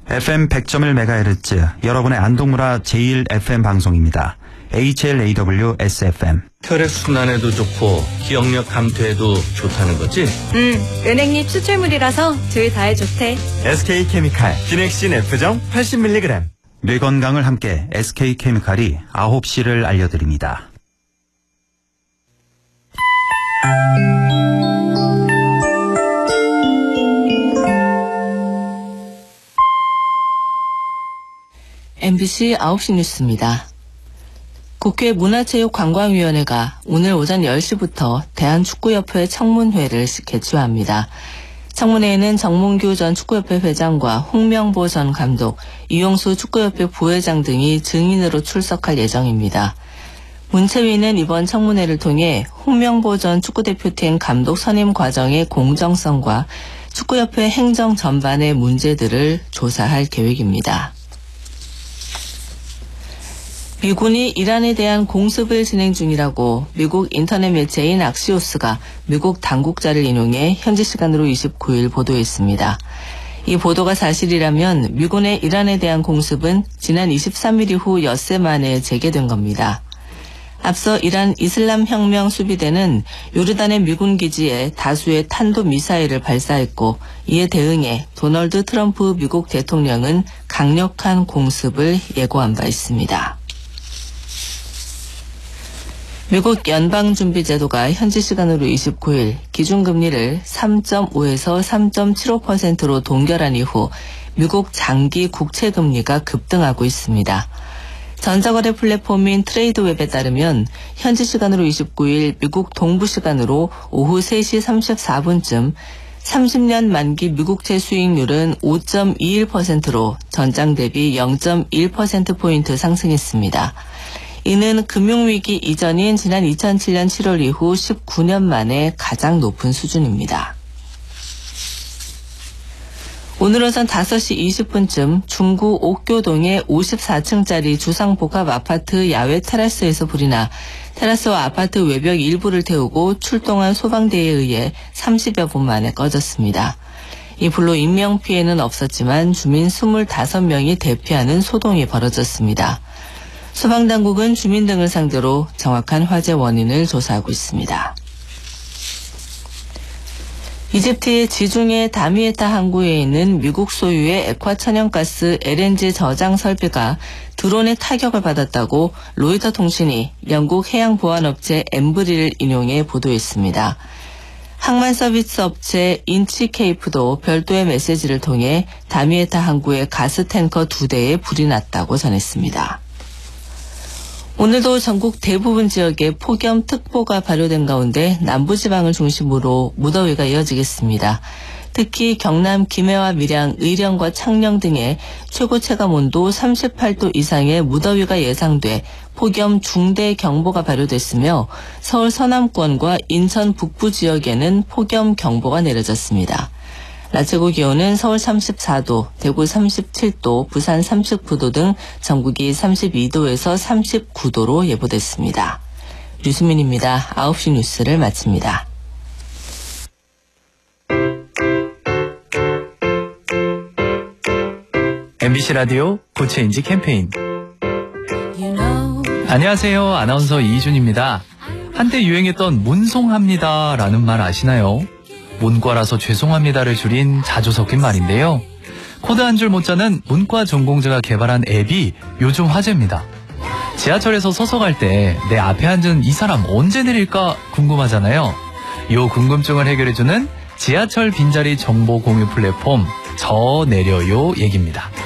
FM 100.1MHz, 여러분의 안동문화 제1FM 방송입니다. HLAW-SFM. 혈액순환에도 좋고 기억력 감퇴에도 좋다는 거지? 은행잎 추출물이라서 줄 다해 좋대. SK케미칼 기넥신 F정 80mg. 뇌 건강을 함께 SK케미칼이 9시를 알려드립니다. MBC 9시 뉴스입니다. 국회 문화체육관광위원회가 오늘 오전 10시부터 대한축구협회 청문회를 개최합니다. 청문회에는 정몽규 전 축구협회 회장과 홍명보 전 감독, 이용수 축구협회 부회장 등이 증인으로 출석할 예정입니다. 문체위는 이번 청문회를 통해 홍명보 전 축구대표팀 감독 선임 과정의 공정성과 축구협회 행정 전반의 문제들을 조사할 계획입니다. 미군이 이란에 대한 공습을 진행 중이라고 미국 인터넷 매체인 악시오스가 미국 당국자를 인용해 현지 시간으로 29일 보도했습니다. 이 보도가 사실이라면 미군의 이란에 대한 공습은 지난 23일 이후 엿새 만에 재개된 겁니다. 앞서 이란 이슬람혁명 수비대는 요르단의 미군 기지에 다수의 탄도미사일을 발사했고 이에 대응해 도널드 트럼프 미국 대통령은 강력한 공습을 예고한 바 있습니다. 미국 연방준비제도가 현지 시간으로 29일 기준금리를 3.5에서 3.75%로 동결한 이후 미국 장기 국채금리가 급등하고 있습니다. 전자거래 플랫폼인 트레이드웹에 따르면 현지 시간으로 29일 미국 동부 시간으로 오후 3시 34분쯤 30년 만기 미국채 수익률은 5.21%로 전장 대비 0.1%포인트 상승했습니다. 이는 금융위기 이전인 지난 2007년 7월 이후 19년 만에 가장 높은 수준입니다. 오늘 오전 5시 20분쯤 중구 옥교동의 54층짜리 주상복합 아파트 야외 테라스에서 불이 나 테라스와 아파트 외벽 일부를 태우고 출동한 소방대에 의해 30여 분 만에 꺼졌습니다. 이 불로 인명피해는 없었지만 주민 25명이 대피하는 소동이 벌어졌습니다. 소방당국은 주민 등을 상대로 정확한 화재 원인을 조사하고 있습니다. 이집트의 지중해 다미에타 항구에 있는 미국 소유의 액화 천연가스 LNG 저장 설비가 드론의 타격을 받았다고 로이터 통신이 영국 해양보안업체 엠브리를 인용해 보도했습니다. 항만 서비스 업체 인치케이프도 별도의 메시지를 통해 다미에타 항구의 가스 탱커 2대에 불이 났다고 전했습니다. 오늘도 전국 대부분 지역에 폭염특보가 발효된 가운데 남부지방을 중심으로 무더위가 이어지겠습니다. 특히 경남 김해와 밀양, 의령과 창녕 등의 최고 체감온도 38도 이상의 무더위가 예상돼 폭염 중대경보가 발효됐으며 서울 서남권과 인천 북부 지역에는 폭염경보가 내려졌습니다. 낮 최고 기온은 서울 34도, 대구 37도, 부산 39도 등 전국이 32도에서 39도로 예보됐습니다. 류수민입니다. 9시 뉴스를 마칩니다. MBC 라디오 고체인지 캠페인. 안녕하세요. 아나운서 이희준입니다. 한때 유행했던 문송합니다 라는 말 아시나요? 문과라서 죄송합니다를 줄인 자주 섞인 말인데요. 코드 한 줄 못 짜는 문과 전공자가 개발한 앱이 요즘 화제입니다. 지하철에서 서서 갈 때 내 앞에 앉은 이 사람 언제 내릴까 궁금하잖아요. 요 궁금증을 해결해주는 지하철 빈자리 정보 공유 플랫폼 저 내려요 얘기입니다.